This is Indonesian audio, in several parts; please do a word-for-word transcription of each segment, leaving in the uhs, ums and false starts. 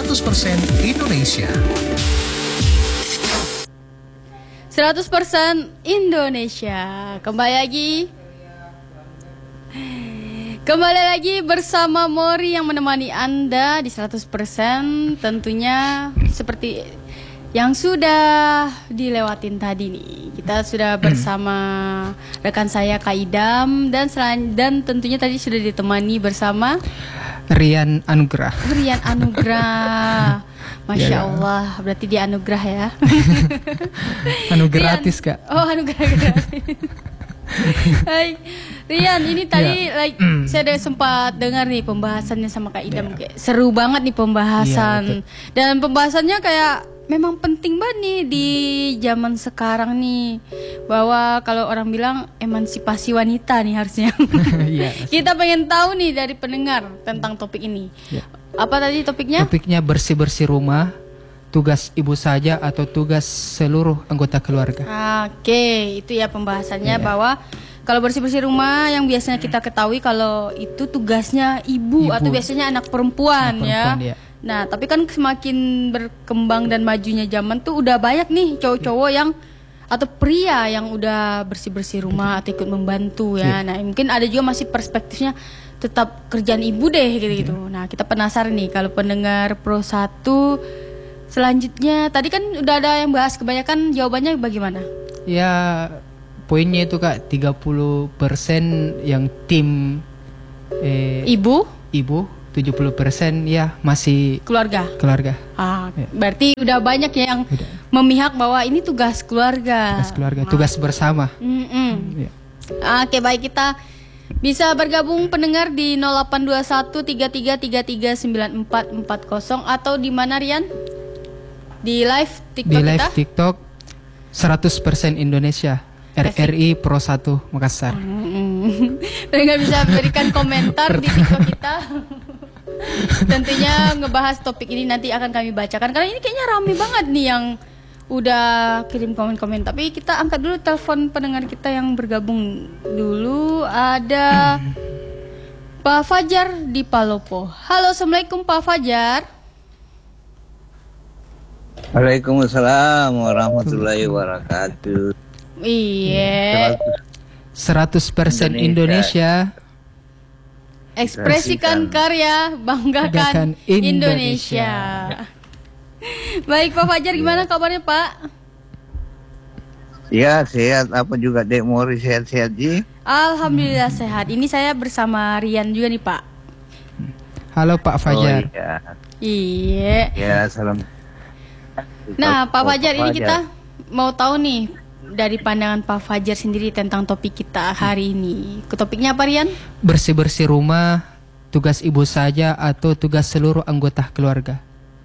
seratus persen Indonesia. seratus persen Indonesia. Kembali lagi. Kembali lagi bersama Mori yang menemani Anda di seratus persen. Tentunya seperti yang sudah dilewatin tadi nih. Kita sudah bersama rekan saya Kak Idam dan selan- dan tentunya tadi sudah ditemani bersama Rian Anugrah. Rian Anugrah. Masya Ya. Allah, berarti dia anugerah ya. Anugerah Rian. gratis, Kak. Oh, anugerah gratis. Hai, Rian, ini tadi Ya. like, saya ada sempat dengar nih pembahasannya sama Kak Idam. Kayak seru banget nih pembahasan. Ya, Dan pembahasannya kayak memang penting banget nih di zaman sekarang nih. Bahwa kalau orang bilang emansipasi wanita nih harusnya. Iya. Kita pengen tahu nih dari pendengar tentang topik ini. Ya. Apa tadi topiknya? Topiknya bersih-bersih rumah, tugas ibu saja atau tugas seluruh anggota keluarga. Oke, itu ya pembahasannya Iya. bahwa kalau bersih-bersih rumah yang biasanya kita ketahui kalau itu tugasnya ibu, Ibu. atau biasanya anak perempuan, Anak ya. perempuan, ya. Nah, tapi kan semakin berkembang dan majunya zaman tuh udah banyak nih cowok-cowok yang atau pria yang udah bersih-bersih rumah atau ikut membantu ya. Iya. Nah, mungkin ada juga masih perspektifnya tetap kerjaan ibu deh gitu-gitu. Nah, kita penasaran nih kalau pendengar Pro satu selanjutnya tadi kan udah ada yang bahas, kebanyakan jawabannya bagaimana? Ya, poinnya itu Kak, tiga puluh persen yang tim eh, Ibu, ibu, tujuh puluh persen ya masih keluarga. keluarga. Ah, Ya. berarti udah banyak ya yang Udah. memihak bahwa ini tugas keluarga. Tugas keluarga, tugas bersama. Mm-mm. Ya. Oke, baik, kita bisa bergabung pendengar di nol delapan dua satu tiga tiga tiga tiga sembilan empat empat nol atau di mana Rian? Di live TikTok Di live kita? TikTok seratus persen Indonesia. R R I Pro satu Makassar. Mm-mm. Pendengar bisa berikan komentar di TikTok kita. Tentunya ngebahas topik ini nanti akan kami bacakan karena ini kayaknya rame banget nih yang udah kirim komen-komen. Tapi kita angkat dulu telepon pendengar kita yang bergabung dulu. Ada Pak Fajar di Palopo. Halo, assalamualaikum Pak Fajar. Waalaikumsalam warahmatullahi wabarakatuh. Iya. seratus persen Indonesia. Ekspresikan karya, banggakan Banggakan Indonesia. Indonesia. Baik Pak Fajar, gimana kabarnya Pak? Ya sehat, apa juga Dek Mori sehat-sehat Ji? Alhamdulillah sehat. Ini saya bersama Rian juga nih Pak. Halo Pak Fajar. Oh, iya. Iya. Ya salam. Nah Pak Oh, Fajar, ini Fajar. kita mau tahu nih dari pandangan Pak Fajar sendiri tentang topik kita hari ini. Topiknya apa Rian? Bersih-bersih rumah, tugas ibu saja atau tugas seluruh anggota keluarga.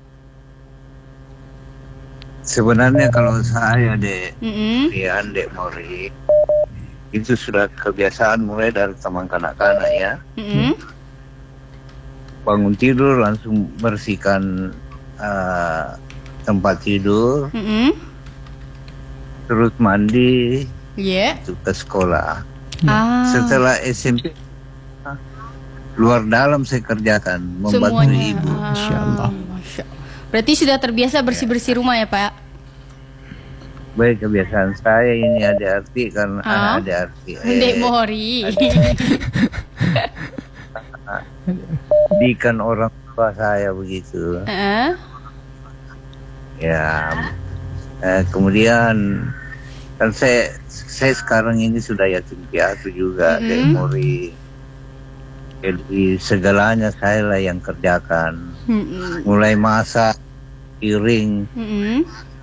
Sebenarnya kalau saya Dek Mm-mm. Rian, Dek Mori, itu sudah kebiasaan mulai dari teman kanak-kanak ya. Mm-mm. Bangun tidur langsung bersihkan uh, tempat tidur, Mm-mm. terus mandi, Iya. untuk ke sekolah. Ah. Setelah S M P luar dalam saya kerjakan membantu Semuanya. ibu. Ah, Masya Allah. Masya Allah. Berarti sudah terbiasa bersih-bersih rumah ya Pak? Baik, kebiasaan saya ini ada arti karena Ah? ada arti. Dek Mori. Dikan orang tua saya begitu. Heeh. Ya, eh, kemudian kan saya saya sekarang ini sudah yatim piatu juga, Mm-mm. Dek Mori. Jadi segalanya saya lah yang kerjakan. Mm-mm. Mulai masak, piring Mm-mm.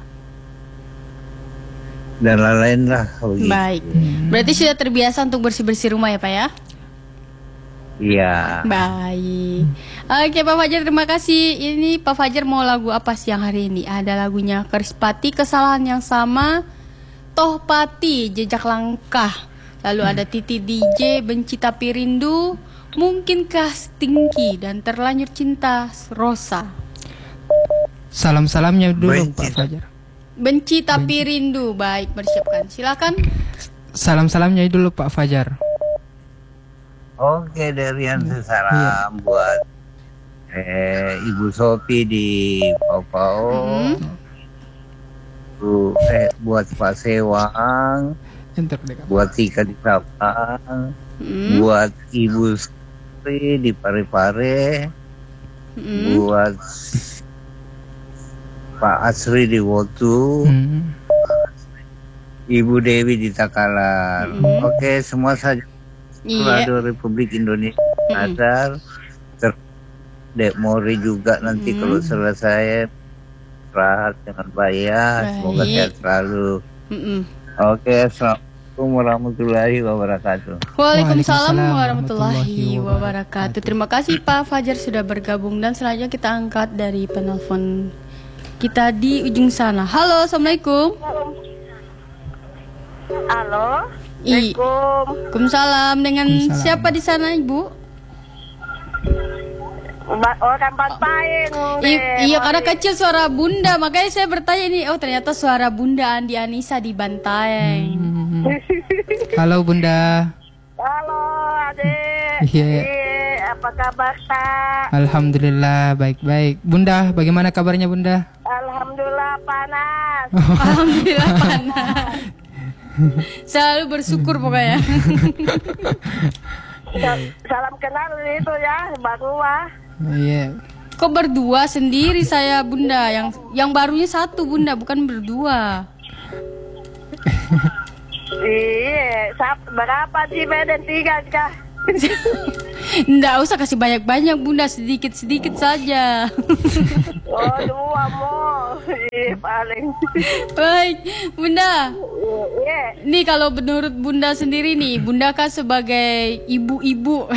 dan lain-lain lah. begitu. Baik. Berarti sudah terbiasa untuk bersih-bersih rumah ya Pak ya? Iya. Baik. Oke Pak Fajar, terima kasih. Ini Pak Fajar mau lagu apa siang hari ini? Ada lagunya Krispati, Kesalahan Yang Sama, Tohpati, Jejak Langkah. Lalu ada Titi D J, Benci Tapi Rindu, Mungkinkah Stinky, dan Terlanjur Cinta, Rosa. Salam-salamnya dulu Benci. Pak Fajar. Benci Tapi Rindu. Baik, bersiapkan. Silakan. Salam-salamnya dulu Pak Fajar. Oke, Derian, salam buat eh, Ibu Sopi di Pau-Pau. Mm-mm. Bu, eh, buat Pak Sewang, Yang terdekat. buat Tika di Sabang, Mm-mm. buat Ibu Sri di Pare-Pare, Mm-mm. buat Pak Asri di Wotu, Hmm. Ibu Dewi di Takalar. Mm-mm. Oke, semua saja. Iya. Radio Republik Indonesia Nazar, ter Dek Mori juga nanti Mm. kalau selesai istirahat dengan baik. Semoga Baik. sehat selalu. Mm-mm. Oke, assalamualaikum warahmatullahi wabarakatuh. Waalaikumsalam Waalaikumsalam warahmatullahi warahmatullahi wabarakatuh. Terima kasih Pak Fajar sudah bergabung dan selanjutnya kita angkat dari penelpon kita di ujung sana. Halo, assalamualaikum. Halo. I- Waalaikumsalam. Dengan Waalaikumsalam. siapa di sana Ibu? Ba- orang Bantaeng. I- iya karena kecil suara Bunda makanya saya bertanya ini. Oh ternyata suara Bunda Andi Anissa di Bantaeng. Hmm. Halo Bunda. Halo adik. Iya. Iya, apa kabar tak? Alhamdulillah baik-baik. Bunda, bagaimana kabarnya Bunda? Alhamdulillah panas. Alhamdulillah panas. Selalu bersyukur pokoknya. Sa- Salam kenal itu ya, baru lah. Iya. Kok berdua sendiri saya Bunda? Yang yang barunya satu Bunda, bukan berdua. Iya, sap, berapa sih Medan tiga kah? Nggak usah kasih banyak-banyak Bunda, sedikit-sedikit saja. Oh dua mau. Iya paling. Baik, Bunda. Iya. Nih kalau menurut Bunda sendiri nih, Bunda kan sebagai ibu-ibu.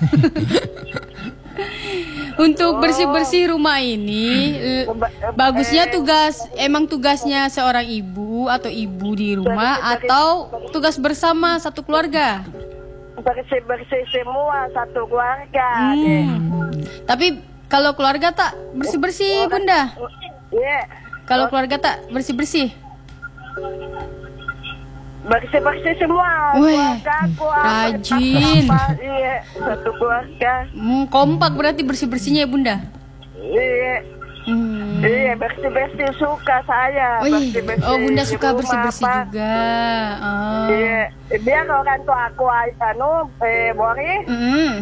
Untuk bersih-bersih rumah ini eh, bagusnya tugas emang tugasnya seorang ibu atau ibu di rumah atau tugas bersama satu keluarga. Bersih-bersih semua satu keluarga. Hmm. Tapi kalau keluarga tak bersih-bersih Bunda. Iya. Kalau keluarga tak bersih-bersih. Bersih-bersih semua. Weh, Keluarga aku. rajin. apa- Iya, satu keluarga. Hmm, kompak berarti bersih-bersihnya ya Bunda. Iya. Hmm. Iya, bersih-bersih suka saya. Wih, Bersih-bersih oh Bunda di suka rumah, bersih-bersih apa. juga. Oh. Iya, biar orang tua aku anu eh Bori Mm.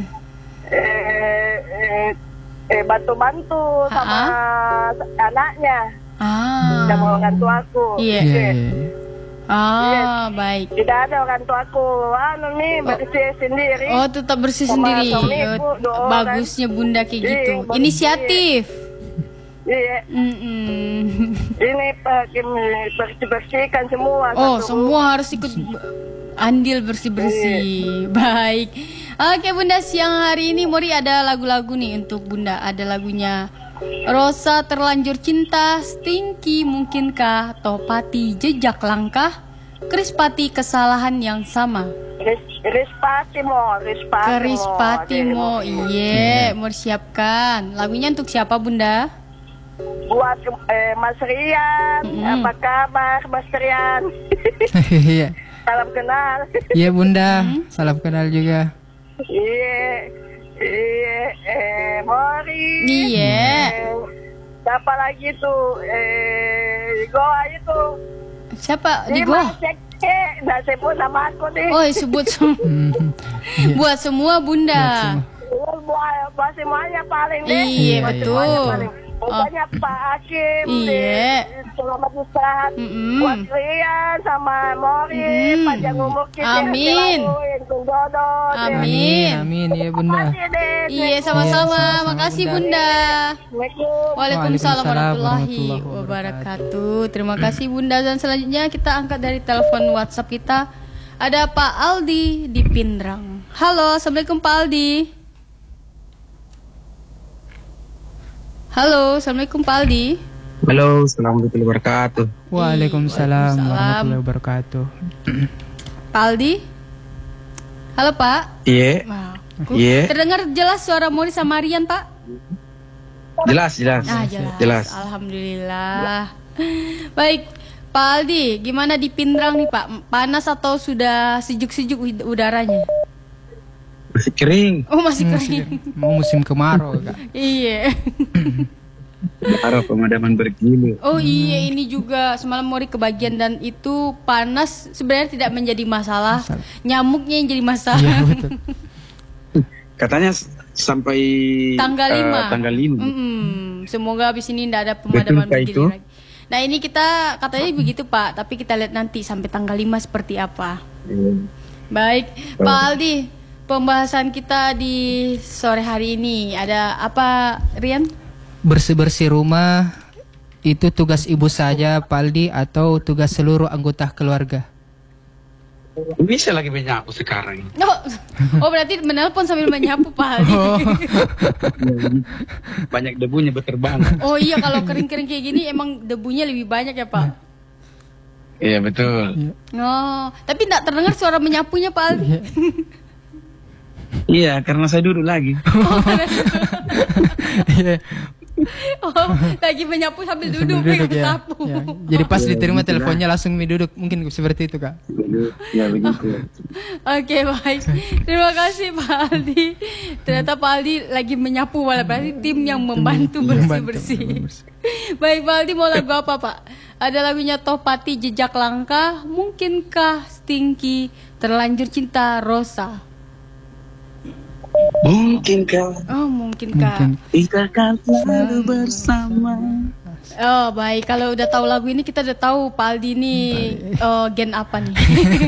eh, eh, eh bantu-bantu sama anaknya Ah. sama orang tua aku. Iya. Iya. iya. Ah, baik. Tidak ada orang tua aku anu nih bersih sendiri. Oh, tetap bersih Sama sendiri. suamiku, Oh, dua orang. bagusnya Bunda kayak Iya, gitu. bagus. Inisiatif. Iya, Mm-mm. ini pakai bersih-bersihkan semua. Oh, satu semua harus ikut b- andil bersih-bersih. Baik. Oke, Bunda, siang hari ini Mori ada lagu-lagu nih untuk Bunda. Ada lagunya Rosa Terlanjur Cinta, Stinky Mungkinkah, Topati Jejak Langkah, Krispati Kesalahan Yang Sama. Ris- Rispatimo, Rispatimo. Krispatimo, iya, mau siapkan. Lagunya untuk siapa Bunda? Buat eh, Mas Rian, Mm-mm. apa kabar Mas Rian? Iya. Salam kenal. Iya Bunda, salam kenal juga. Iya, iya, eh, Mori. Iya. Eh, siapa lagi tuh? Eh, Goa itu. Siapa? Di Di Go. Eh, nah sebut nama aku nih. Oh, sebut sem- Hmm. buat semua Bunda. Oh, buat buat semuanya paling deh. Iya, Buat betul. semuanya paling. Pokoknya Pak Hakim. Iya. deh. Selamat istirahat. Mm-mm. Buat Rian sama Mori. Mm-mm. Panjang umur kita. Amin. Yang jodoh. Amin. Amin ya Bunda. Makasih deh. Iya, sama-sama. sama-sama, Makasih Bunda. Bunda. Assalamualaikum. Waalaikumsalam Waalaikumsalam warahmatullahi warahmatullahi wabarakatuh. Terima kasih Bunda, dan selanjutnya kita angkat dari telepon WhatsApp kita. Ada Pak Aldi di Pindrang. Halo, assalamualaikum Pak Aldi. Halo, assalamualaikum Pak Aldi. Halo, assalamualaikum warahmatullahi wabarakatuh. Waalaikumsalam Waalaikumsalam. warahmatullahi wabarakatuh. Pak Aldi. Halo Pak. Iya, Wow. Iya. Terdengar jelas suara Mori sama Rian Pak? jelas, jelas, Ah, jelas. jelas. Alhamdulillah. Baik, Pak Aldi, gimana di Pindrang nih Pak? Panas atau sudah sejuk-sejuk ud- udaranya? Masih kering. Oh, masih Hmm, kering. Mau musim kemarau Kak. Iya. Arah pemadaman bergilir. Oh iya, ini juga semalam Mori kebagian dan itu panas sebenarnya tidak menjadi masalah. Masalah. Nyamuknya yang jadi masalah. Iya betul. Katanya s- sampai Tanggal eh, lima. tanggal lima. Mm-mm. Semoga habis ini tidak ada pemadaman Betul, Pak, begini itu? lagi. Nah ini kita katanya begitu Pak, tapi kita lihat nanti sampai tanggal lima seperti apa. Baik, Pak Aldi, pembahasan kita di sore hari ini ada apa, Rian? Bersih-bersih rumah itu tugas ibu saja, Pak Aldi, atau tugas seluruh anggota keluarga? Bisa lagi menyapu sekarang. Oh, oh berarti menelpon sambil menyapu Pak Aldi. Oh. Banyak debunya berterbangan. Oh iya, kalau kering-kering kayak gini emang debunya lebih banyak ya Pak. Iya betul. Oh, tapi tidak terdengar suara menyapunya Pak Aldi. Iya, karena saya duduk lagi. Iya. Oh, lagi menyapu sambil duduk, Sambil pegang duduk, ya. sapu. Ya. Jadi pas diterima teleponnya langsung mi duduk, mungkin seperti itu Kak. Ya begitu. Oke, baik. Terima kasih Pak Aldi. Ternyata Pak Aldi lagi menyapu, malah berarti tim yang membantu bersih-bersih. Baik, Pak Aldi mau lagu apa Pak? Ada lagunya Tohpati Jejak Langkah, mungkinkah Stinky Terlanjur Cinta Rosa? Mungkinkah Oh, mungkinkah? Mungkin. kita akan selalu bersama? Oh, baik. Kalau udah tahu lagu ini kita udah tahu Pak Aldi ini eh, gen apa nih.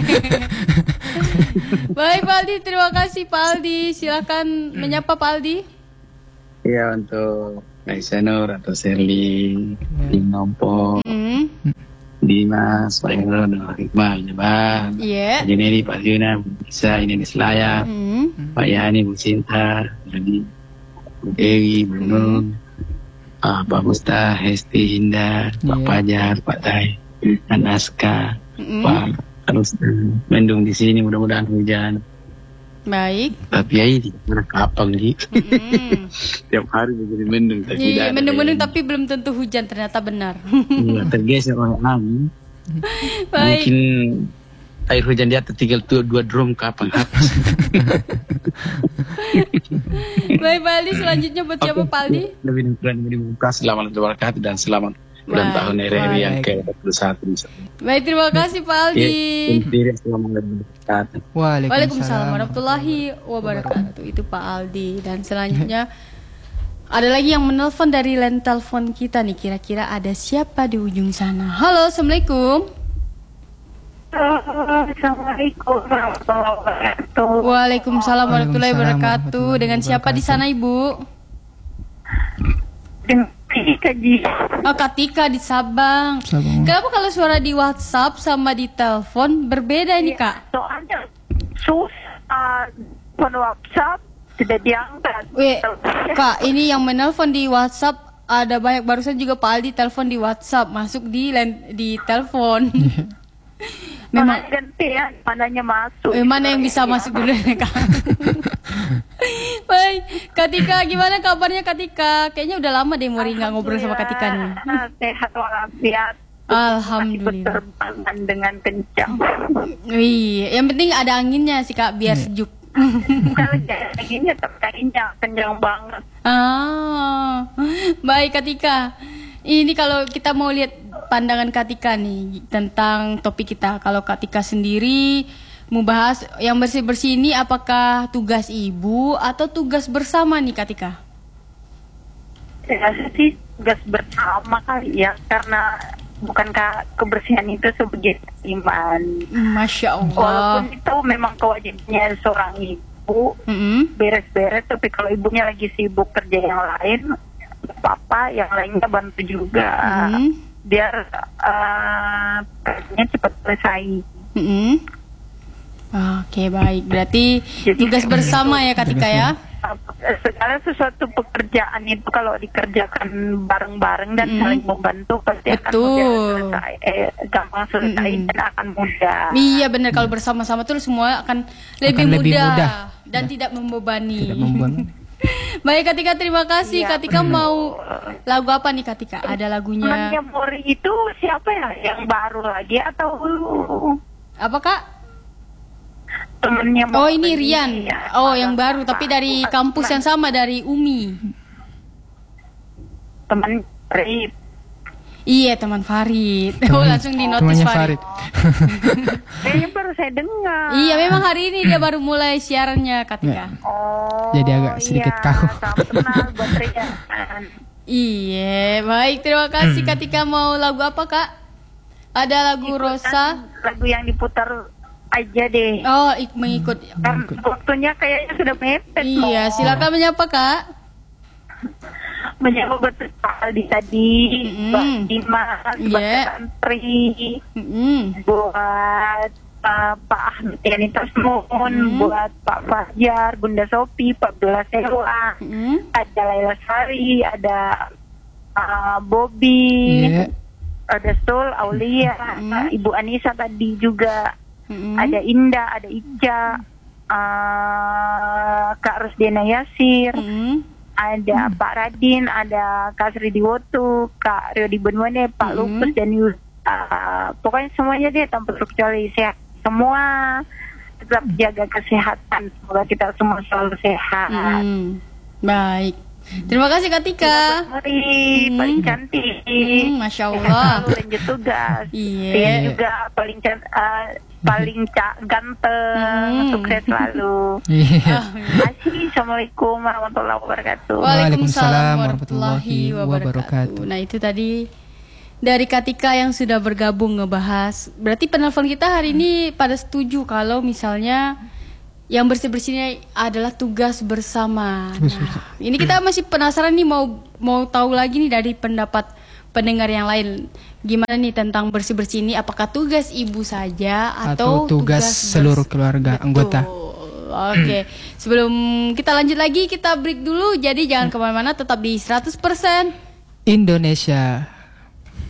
Baik Pak Aldi, terima kasih Pak Aldi. Silakan menyapa Pak Aldi. Iya, untuk Aisanur atau Serli, Nompo, Hmm. Dimas, Pak Imron, Pak Iqbal, Jabal, Iya. Pak Junedi, Pak Yuna, Bu Bisa, ini di Selayar, Hmm. Pak Yani, Bu Cinta, jadi Bu Dewi, Bu Nur, ah, Pak Musta, Hesti, Hinda, Pak Iya. Fajar, Pak Tai, Anaska, Mm-mm. Pak terus mendung di sini, mudah-mudahan hujan. Baik. Tapi ya ini mana kapal nih? Mm-mm. Tiap hari begini mendung, tapi tidak Iya, ada mendung-mendung yang- tapi belum tentu hujan, ternyata benar. Iya, tergeser oleh angin. Baik. Mungkin air hujan di atas tinggal dua, dua drum kapan habis. Baik Pak Aldi, selanjutnya buat siapa Pak Aldi? Lebih dan lebih membuka selamat berkah dan selamat ulang Baik. tahun R R I yang Baik. ke empat puluh satu. Baik, terima kasih Pak Aldi. Diri selamat berkah. Waalaikumsalam warahmatullahi wabarakatuh. Itu Pak Aldi. Dan selanjutnya ada lagi yang menelpon dari line telepon kita nih. Kira-kira ada siapa di ujung sana? Halo, assalamualaikum. Assalamualaikum warahmatullahi wabarakatuh. Waalaikumsalam warahmatullahi Waalaikumsalam wabarakatuh. warahmatullahi Dengan siapa di sana Ibu? Dengan kaji. Oh, Katika di Sabang. Sabang. Kenapa kalau suara di WhatsApp sama di telepon berbeda ini Kak? Soalnya susah phone WhatsApp tidak diangkat. Weh, Kak, ini yang menelpon di WhatsApp ada banyak, barusan juga Pak Aldi telepon di WhatsApp, masuk di line, di telepon. Memang Mana gantian, mananya masuk. eh, mana yang bisa masuk dulu ya, Kak? Baik, Katika, gimana kabarnya Katika? Kayaknya udah lama deh Mori nggak ngobrol sama Katika nih. Alhamdulillah, sehat walafiat. Alhamdulillah. Berterbangan dengan kencang. Wih, yang penting ada anginnya sih Kak, biar sejuk. Kalau jalannya terkainya kencang banget. Ah, baik Katika. Ini kalau kita mau lihat pandangan Katika nih tentang topik kita. Kalau Katika sendiri mau bahas yang bersih-bersih ini, apakah tugas ibu atau tugas bersama nih Katika? Saya sih tugas bersama kali ya, karena bukankah kebersihan itu sebagai iman. Masya Allah. Walaupun itu memang kewajibannya seorang ibu Mm-mm. beres-beres, tapi kalau ibunya lagi sibuk kerja yang lain, papa yang lainnya bantu juga Mm. biar uh, kerjanya cepat selesai. Mm-mm. Oke baik, berarti Jadi- tugas bersama ya Katika ya. Uh, segala sesuatu pekerjaan itu kalau dikerjakan bareng-bareng dan Mm. saling membantu pasti akan Betul. mudah selesai, eh, gampang selesai Mm-mm. dan akan mudah. Iya benar, kalau bersama-sama tuh semua akan lebih, Akan lebih mudah, mudah. dan tidak membebani. Tidak membuat. Baik Katika, terima kasih. Iya, Katika mau lagu apa nih Katika? Ada lagunya Temannya Mori itu siapa ya? Yang baru lagi atau apa Kak? temennya Mori? Oh ini Rian. Ya, Oh yang baru, tapi dari baru. kampus yang sama, dari Umi. teman Rip. Iya, teman Farid. Oh, langsung di notice Temannya Farid. Kayaknya baru saya dengar. Iya, memang hari ini dia baru mulai siarannya Katika. Oh, Jadi agak sedikit iya, kaku. salam kenal buat Rian. Iya, baik, terima kasih Katika. Mau lagu apa, Kak? Ada lagu Ikutan Rosa. lagu yang diputar aja deh. Oh, ik mengikut. Karena waktunya kayaknya sudah mepet. Iya, loh. silakan menyapa, Kak. Menyapa buat Pak Aldi tadi, Mm-mm. buat Dimas, buat Iya. Santri, Mm-mm. buat uh, Pak Ahmad Yani Tasmun, Mm. buat Pak Fajar, Bunda Sopi, Pak Bella Sewa, Mm-mm. ada Laila Sari, ada uh, Bobby, Iya. ada Sol, Aulia, Mm. Ibu Anissa tadi juga, Mm-mm. ada Indah, ada Ica, uh, Kak Rusdena Yasir, Mm-mm. ada Pak Radin, ada Kak Sri Diwotu, Kak Rio Dibenwane, Pak Mm. Lupus dan Yus. Uh, pokoknya semuanya deh tanpa terkecuali sehat. Semua tetap jaga kesehatan. Semoga kita semua selalu sehat. Mm. Baik. Terima kasih Katika. Mari, Hmm. paling cantik. Hmm, Masya Sehat Allah. selalu, lanjut tugas. Iya. Dia juga paling can- uh, paling ca- ganteng. Hmm. Sukses selalu. Iya. Terima kasih. Assalamualaikum warahmatullahi wabarakatuh. Waalaikumsalam warahmatullahi warahmatullahi wabarakatuh. wabarakatuh. Nah, itu tadi dari Katika yang sudah bergabung ngebahas. Berarti penelpon kita hari ini pada setuju kalau misalnya yang bersih-bersihnya adalah tugas bersama. Nah, ini kita masih penasaran nih mau mau tahu lagi nih dari pendapat pendengar yang lain. Gimana nih tentang bersih-bersih ini? Apakah tugas ibu saja atau, Atau tugas bers- seluruh keluarga Betul. anggota. Oke, sebelum kita lanjut lagi kita break dulu. Jadi jangan kemana-mana, tetap di seratus persen Indonesia